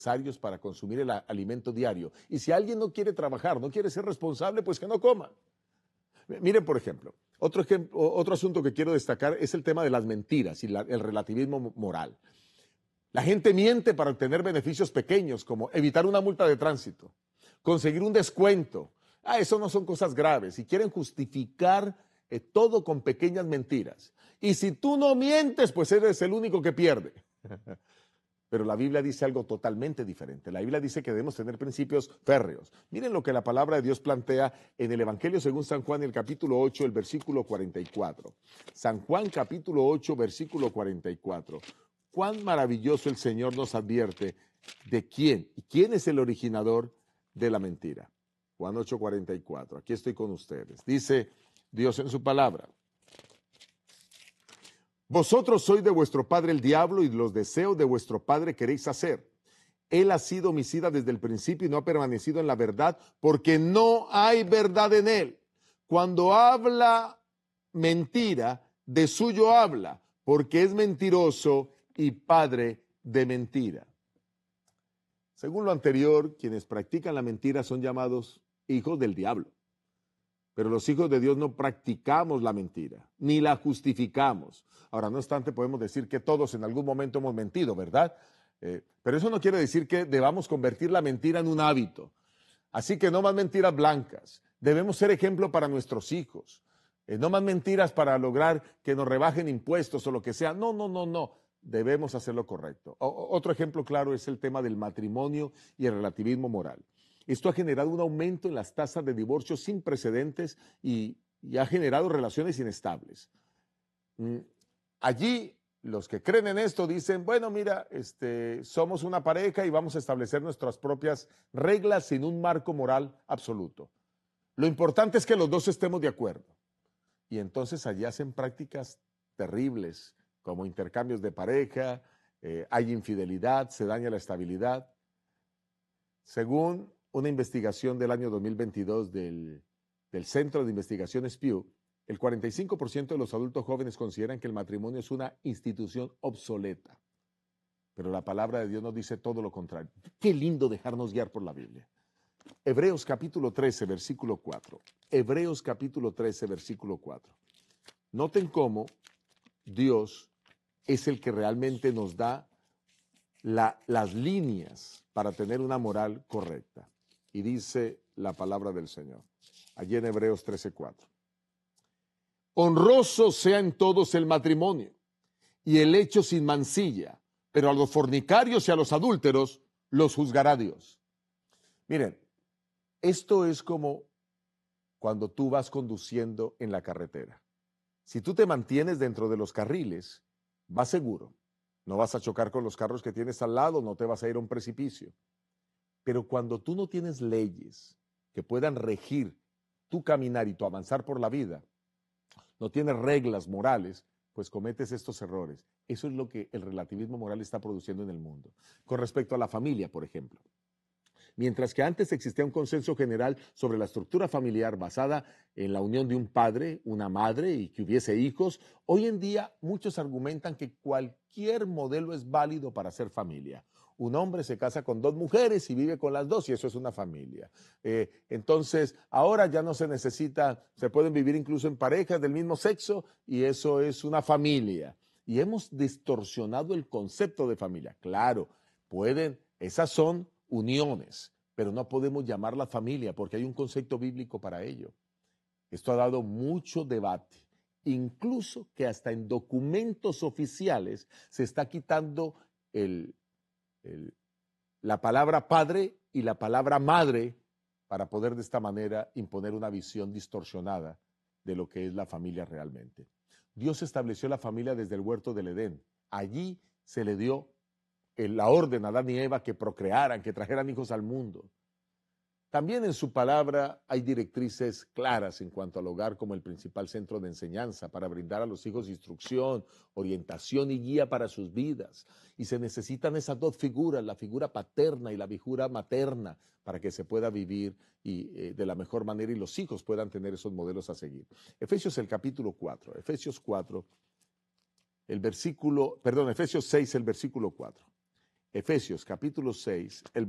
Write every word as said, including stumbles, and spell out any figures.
necesarios para consumir el alimento diario. Y si alguien no quiere trabajar, no quiere ser responsable, pues que no coma. Miren, por ejemplo, otro, ejemplo, otro asunto que quiero destacar es el tema de las mentiras y la, el relativismo moral. La gente miente para obtener beneficios pequeños, como evitar una multa de tránsito, conseguir un descuento. Ah, eso no son cosas graves y quieren justificar eh, todo con pequeñas mentiras. Y si tú no mientes, pues eres el único que pierde. Pero la Biblia dice algo totalmente diferente. La Biblia dice que debemos tener principios férreos. Miren lo que la palabra de Dios plantea en el Evangelio según San Juan, el capítulo ocho, el versículo cuarenta y cuatro. San Juan, capítulo ocho, versículo cuarenta y cuatro. Cuán maravilloso el Señor nos advierte de quién y quién es el originador de la mentira. Juan ocho, cuarenta y cuatro. Aquí estoy con ustedes. Dice Dios en su palabra: vosotros sois de vuestro padre el diablo y los deseos de vuestro padre queréis hacer. Él ha sido homicida desde el principio y no ha permanecido en la verdad porque no hay verdad en él. Cuando habla mentira, de suyo habla, porque es mentiroso y padre de mentira. Según lo anterior, quienes practican la mentira son llamados hijos del diablo. Pero los hijos de Dios no practicamos la mentira, ni la justificamos. Ahora, no obstante, podemos decir que todos en algún momento hemos mentido, ¿verdad? Eh, pero eso no quiere decir que debamos convertir la mentira en un hábito. Así que no más mentiras blancas. Debemos ser ejemplo para nuestros hijos. Eh, no más mentiras para lograr que nos rebajen impuestos o lo que sea. No, no, no, no. Debemos hacer lo correcto. O, otro ejemplo claro es el tema del matrimonio y el relativismo moral. Esto ha generado un aumento en las tasas de divorcio sin precedentes y, y ha generado relaciones inestables. Mm, allí los que creen en esto dicen, bueno, mira, este, somos una pareja y vamos a establecer nuestras propias reglas sin un marco moral absoluto. Lo importante es que los dos estemos de acuerdo. Y entonces allí hacen prácticas terribles, como intercambios de pareja, eh, hay infidelidad, se daña la estabilidad. Según una investigación del año dos mil veintidós del, del Centro de Investigaciones Pew, el cuarenta y cinco por ciento de los adultos jóvenes consideran que el matrimonio es una institución obsoleta. Pero la palabra de Dios nos dice todo lo contrario. Qué lindo dejarnos guiar por la Biblia. Hebreos capítulo trece, versículo cuatro. Hebreos capítulo trece, versículo cuatro. Noten cómo Dios es el que realmente nos da la, las líneas para tener una moral correcta. Y dice la palabra del Señor, allí en Hebreos trece, cuatro. Honroso sea en todos el matrimonio y el hecho sin mancilla, pero a los fornicarios y a los adúlteros los juzgará Dios. Miren, esto es como cuando tú vas conduciendo en la carretera. Si tú te mantienes dentro de los carriles, vas seguro. No vas a chocar con los carros que tienes al lado, no te vas a ir a un precipicio. Pero cuando tú no tienes leyes que puedan regir tu caminar y tu avanzar por la vida, no tienes reglas morales, pues cometes estos errores. Eso es lo que el relativismo moral está produciendo en el mundo. Con respecto a la familia, por ejemplo. Mientras que antes existía un consenso general sobre la estructura familiar basada en la unión de un padre, una madre y que hubiese hijos, hoy en día muchos argumentan que cualquier modelo es válido para hacer familia. Un hombre se casa con dos mujeres y vive con las dos y eso es una familia. Eh, entonces, ahora ya no se necesita, se pueden vivir incluso en parejas del mismo sexo y eso es una familia. Y hemos distorsionado el concepto de familia. Claro, pueden, esas son uniones, pero no podemos llamarla familia porque hay un concepto bíblico para ello. Esto ha dado mucho debate, incluso que hasta en documentos oficiales se está quitando el, el, la palabra padre y la palabra madre para poder de esta manera imponer una visión distorsionada de lo que es la familia realmente. Dios estableció la familia desde el huerto del Edén. Allí se le dio la orden a Adán y Eva que procrearan, que trajeran hijos al mundo. También en su palabra hay directrices claras en cuanto al hogar como el principal centro de enseñanza para brindar a los hijos instrucción, orientación y guía para sus vidas. Y se necesitan esas dos figuras, la figura paterna y la figura materna, para que se pueda vivir y, eh, de la mejor manera y los hijos puedan tener esos modelos a seguir. Efesios el capítulo cuatro, Efesios cuatro, el versículo, perdón, Efesios seis, el versículo cuatro. Efesios capítulo seis, el